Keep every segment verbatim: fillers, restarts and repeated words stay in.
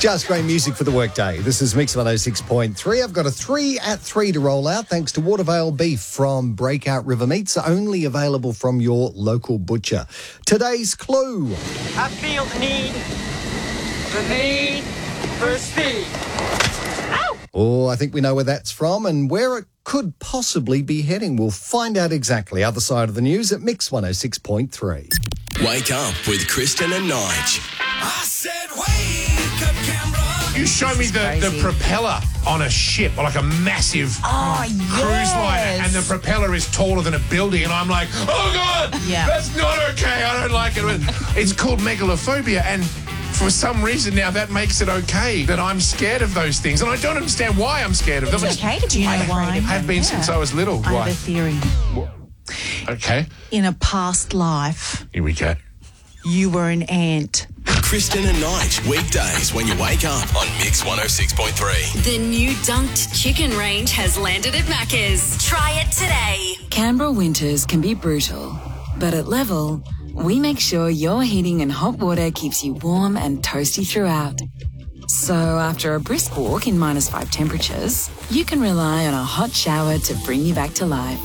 Just great music for the workday. This is Mix one oh six point three. I've got a three at three to roll out thanks to Watervale beef from Breakout River Meats, only available from your local butcher. Today's clue. I feel the need, the need for speed. Ow! Oh, I think we know where that's from and where it could possibly be heading. We'll find out exactly. Other side of the news at Mix one oh six point three. Wake up with Kristen and Nige. I said wake up, Canberra. You show me the, the propeller on a ship, like a massive Oh, cruise yes. liner, and the propeller is taller than a building, and I'm like, oh, God, Yeah. that's not okay. I don't like it. It's called megalophobia, and for some reason now that makes it okay that I'm scared of those things, and I don't understand why I'm scared of them. It's okay to be I afraid of have them, been yeah. since I was little. I Why? have a theory. Okay, In a past life, here we go. you were an ant. Kristen and Nige, weekdays when you wake up on Mix one oh six point three. The new dunked chicken range has landed at Macca's. Try it today. Canberra winters can be brutal, but at Level, we make sure your heating and hot water keeps you warm and toasty throughout. So after a brisk walk in minus five temperatures, you can rely on a hot shower to bring you back to life.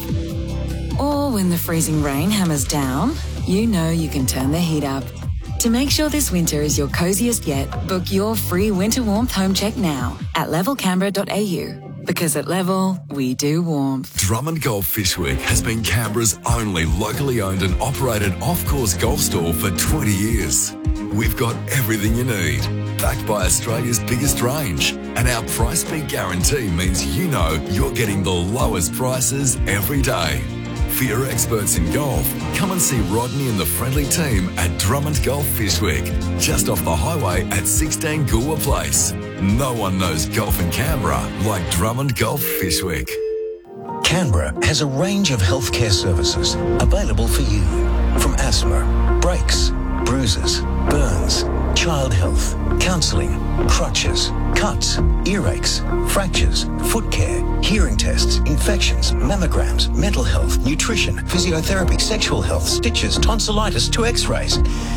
Or when the freezing rain hammers down, you know you can turn the heat up. To make sure this winter is your coziest yet, book your free winter warmth home check now at level canberra dot a u. Because at Level, we do warmth. Drummond Golf Fish Week has been Canberra's only locally owned and operated off-course golf store for twenty years. We've got everything you need, backed by Australia's biggest range. And our price beat guarantee means you know you're getting the lowest prices every day. For your experts in golf, come and see Rodney and the friendly team at Drummond Golf Fish Week, just off the highway at sixteen Goolwa Place. No one knows golf in Canberra like Drummond Golf Fish Week. Canberra has a range of healthcare services available for you. From asthma, brakes, bruises, burns, child health, counselling, crutches, cuts, earaches, fractures, foot care, hearing tests, infections, mammograms, mental health, nutrition, physiotherapy, sexual health, stitches, tonsillitis to x-rays.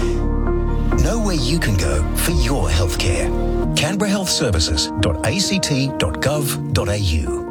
Know where you can go for your healthcare. canberra health services dot a c t dot gov dot a u.